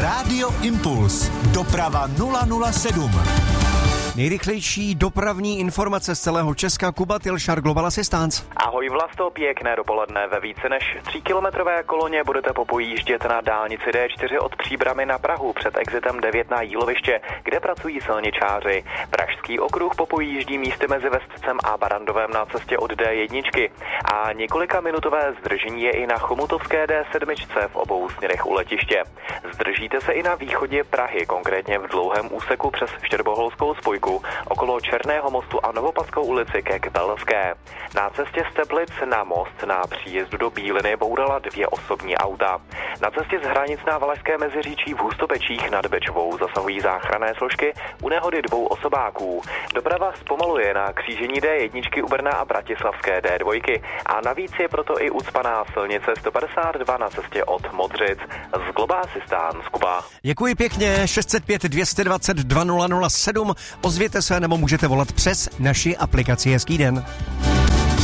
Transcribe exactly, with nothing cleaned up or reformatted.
Rádio Impuls. Doprava nula nula sedm. Nejrychlejší dopravní informace z celého Česka. Kuba Tilšar, Global Assistance. Ahoj Vlasto, pěkné dopoledne. Ve více než tříkilometrové koloně budete popojíždět na dálnici D čtyři od Příbrami na Prahu před exitem devět na Jíloviště, kde pracují silničáři. Pražský okruh popojíždí místy mezi Vestcem a Barandovem na cestě od D jedna. A několika minutové zdržení je i na chomutovské D sedm v obou směrech u letiště. Zdržíte se i na východě Prahy, konkrétně v dlouhém úseku přes Štěrboholskou spojku okolo Černého mostu a Novopaskou ulici ke Kbelské. Na cestě z Teplic na most na příjezdu do Bíliny bourala dvě osobní auta. Na cestě z Hranic na Valašské Meziříčí v Hustopečích nad Bečvou zasahují záchranné složky u nehody dvou osobáků. Doprava zpomaluje na křížení D jedna u Brna a Bratislavské D dva a navíc je proto i ucpaná silnice sto padesát dva na cestě od Modřic. Z Global Assistance, Kuba. Děkuji pěkně. šest set pět dvě stě dvacet dva nula nula sedm. Ozvěte se nebo můžete volat přes naši aplikaci. Hezký den.